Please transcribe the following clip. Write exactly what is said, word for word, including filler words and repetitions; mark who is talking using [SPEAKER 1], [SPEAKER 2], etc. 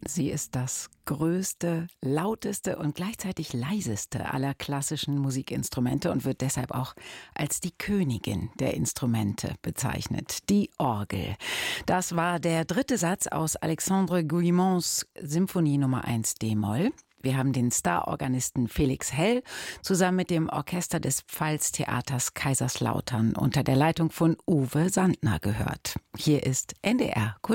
[SPEAKER 1] Sie ist das größte, lauteste und gleichzeitig leiseste aller klassischen Musikinstrumente und wird deshalb auch als die Königin der Instrumente bezeichnet, die Orgel. Das war der dritte Satz aus Alexandre Guillemonts Symphonie Nummer eins d-Moll. Wir haben den Starorganisten Felix Hell zusammen mit dem Orchester des Pfalztheaters Kaiserslautern unter der Leitung von Uwe Sandner gehört. Hier ist N D R Kultur.